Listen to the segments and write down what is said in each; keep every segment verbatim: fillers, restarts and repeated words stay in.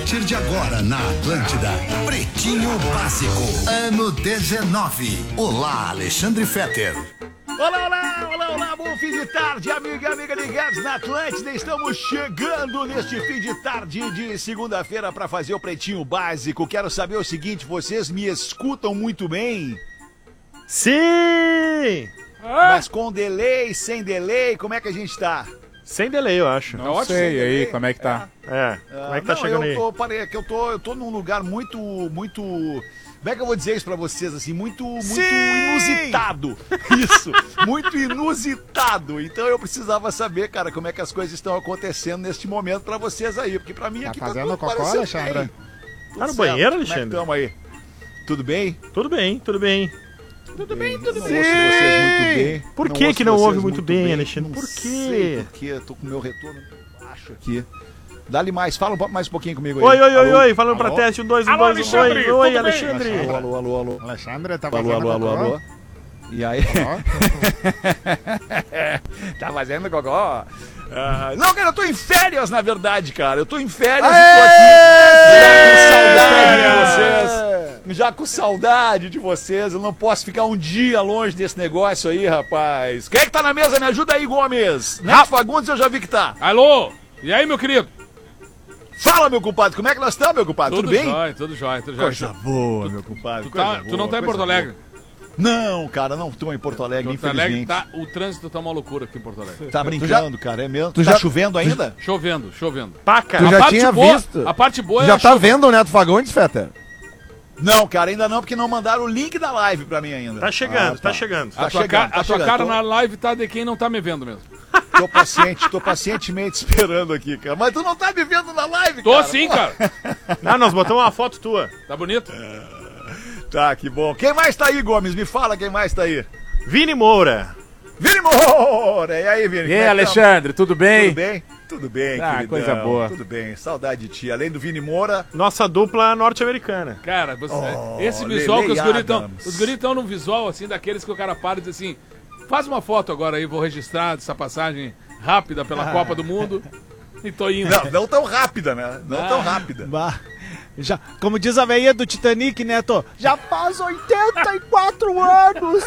partir de agora na Atlântida, Pretinho Básico, ano dezenove. Olá, Alexandre Fetter. Olá, olá, olá, olá, bom fim de tarde, amigo e amiga ligados na Atlântida. Estamos chegando neste fim de tarde de segunda-feira para fazer o Pretinho Básico. Quero saber o seguinte, vocês me escutam muito bem? Sim! Mas com delay, sem delay, como é que a gente tá? Sem delay, eu acho. Não, não sei aí como é que tá. É, como é que tá não, chegando eu aí? Tô, parei, que eu tô, eu tô num lugar muito, muito... Como é que eu vou dizer isso pra vocês, assim, muito, muito inusitado. Isso, muito inusitado. Então eu precisava saber, cara, como é que as coisas estão acontecendo neste momento pra vocês aí. Porque pra mim Tá aqui fazendo tá tudo cocô, parecendo Alexandre? bem. Tá no Tudo banheiro, certo. Alexandre? Como é que tamo aí? Tudo bem? Tudo bem, tudo bem. Tudo bem, tudo bem. Não ouço vocês muito bem. Por Não que ouço que não vocês ouve muito bem, Alexandre? Não Por sei quê? por quê, eu tô com o meu retorno baixo aqui. Dá-lhe mais, fala mais um pouquinho comigo aí. Oi, oi, oi, Alô? oi, falando pra Alô? teste, um, dois, um, Alô, dois, um, Alexandre, oi, oi, tudo bem? Alexandre. Alô, alô, alô, alô. Alexandre, tá Alô, fazendo alô, alô, cocô? alô. E aí? Tá fazendo gogó? Ah, não, cara, eu tô em férias, na verdade, cara. Eu tô em férias e tô aqui já com saudade de vocês. Já com saudade de vocês. Eu não posso ficar um dia longe desse negócio aí, rapaz. Quem é que tá na mesa? Me ajuda aí, Gomes. Neto Fagundes, eu já vi que tá. Alô? E aí, meu querido? Fala, meu compadre. Como é que nós estamos, meu compadre? Tudo, bem? Jóia, tudo jóia, tudo jóia. Coisa boa, meu compadre. Tu, tá, coisa tu boa, não tá em coisa Porto Alegre? boa. Não, cara, não tô em Porto Alegre, Porto Alegre infelizmente. tá, o trânsito tá uma loucura aqui em Porto Alegre. Tá brincando, cara, é mesmo? tu Tá já- chovendo ainda? Chovendo, chovendo. Paca. Tu A já parte tinha boa- visto? A parte boa Tu é já a tá chuva. vendo o Neto Fagundes, Fetter? Não, cara, ainda não, porque não mandaram o link da live pra mim ainda. Tá chegando, Ah, tá. tá chegando. A Tá tua, chegando, ca- tá a tua chegando, cara tô- na live tá de quem não tá me vendo mesmo. Tô paciente, tô pacientemente esperando aqui, cara. Mas tu não tá me vendo na live, Tô cara. sim, Pô. cara. Não, nós botamos uma foto tua. Tá bonito? Tá, que bom. Quem mais tá aí, Gomes? Me fala quem mais tá aí. Vini Moura. Vini Moura! E aí, Vini? E como é aí, que Alexandre, tudo tá? bem? Tudo bem? Tudo bem, Ah, queridão. coisa boa. Tudo bem, saudade de ti. Além do Vini Moura, Nossa dupla norte-americana. Cara, você- Oh, esse visual que os Lele guris tão, Adams. os guris tão num visual assim, daqueles que o cara para e diz assim, faz uma foto agora aí, vou registrar essa passagem rápida pela Ah. Copa do Mundo e tô indo. não, não tão rápida, né? Não Ah. tão rápida. Bah, já, como diz a veia do Titanic, Neto, já faz oitenta e quatro anos.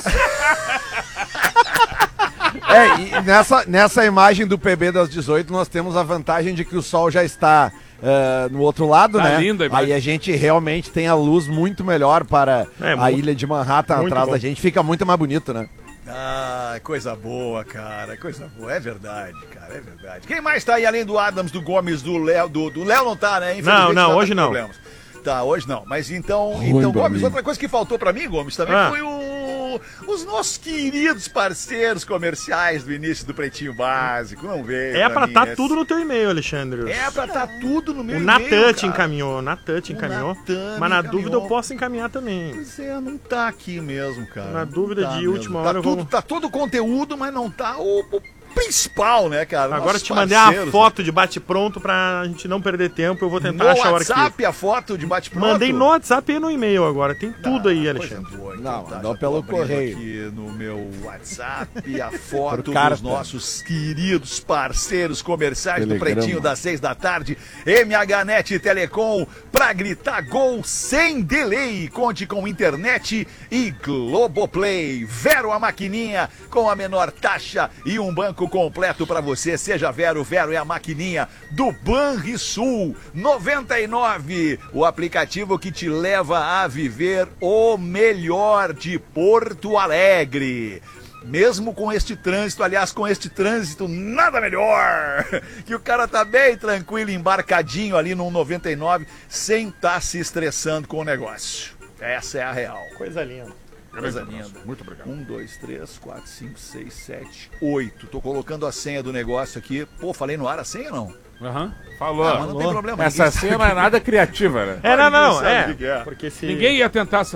É, e nessa, nessa imagem do P B das dezoito, nós temos a vantagem de que o sol já está eh, no outro lado, Tá né? linda a imagem. Aí a gente realmente tem a luz muito melhor para É, a muito- ilha de Manhattan muito atrás bom. da gente. Fica muito mais bonito, né? Ah, coisa boa, cara. Coisa boa. É verdade, cara. É verdade. Quem mais tá aí além do Adams, do Gomes, do Léo? Do, do Léo não tá, né? Infelizmente, Não, não, tá hoje com não. problemas. Tá, hoje não. Mas então, Ruim então pra Gomes, mim. outra coisa que faltou pra mim, Gomes, também Ah. foi o, os nossos queridos parceiros comerciais do início do Pretinho Básico. Não veio. É pra mim tá esse- tudo no teu e-mail, Alexandre. É pra tá tudo no meu O e-mail, Natan te cara. encaminhou, o Natan te O encaminhou. Natan Mas na me dúvida eu encaminhou. posso encaminhar também. Pois é, não tá aqui mesmo, cara. Na Não dúvida tá de mesmo. última tá hora eu tudo, vou- Tá todo o conteúdo, mas não tá o, o principal, né, cara? Agora eu Nossos te mandei uma parceiros, foto de bate-pronto pra gente não perder tempo. Eu vou né? tentar No achar o arquivo. WhatsApp, a foto de bate-pronto. Mandei no WhatsApp e no e-mail agora. Tem tudo aí, Coisa Alexandre. boa, então Não, tá, mandou já tô pelo abrindo correio. aqui no meu WhatsApp a foto Por carta. dos nossos queridos parceiros comerciais do Telegrama. Pretinho das seis da tarde, M H Net Telecom, pra gritar gol sem delay. Conte com internet e Globoplay. Vero a maquininha com a menor taxa e um banco completo pra você. Seja Vero, Vero é a maquininha do Banrisul noventa e nove, o aplicativo que te leva a viver o melhor de Porto Alegre. Mesmo com este trânsito, aliás, com este trânsito, nada melhor que o cara tá bem tranquilo, embarcadinho ali no noventa e nove, sem estar se estressando com o negócio. Essa é a real. Coisa linda. Coisa linda. Muito obrigado. Um, dois, três, quatro, cinco, seis, sete, oito. Tô colocando a senha do negócio aqui. Pô, falei no ar a senha, não? Aham. Falou. Ah, mas não tem problema. Essa ninguém cena não é nada criativa, né? É, não, não, sabe o é. que que é. Porque se... Ninguém ia tentar essa...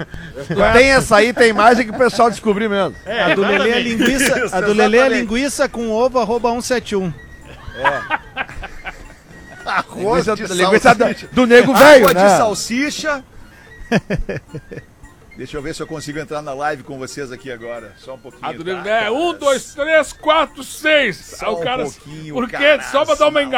Tem essa aí, tem mais é que o pessoal descobrir mesmo. É, A do Lelê é exatamente. linguiça, Isso, a do Lelê é exatamente. linguiça com ovo arroba cento e setenta e um. Arroz Linguiça, de linguiça do, salsicha. do nego velho, Água de né? salsicha. Deixa eu ver se eu consigo entrar na live com vocês aqui agora. Só um pouquinho. A do tá, é cara? um, dois, três, quatro, seis. Só Aí o um cara... pouquinho, Por quê? cara, Só pra dar uma senão-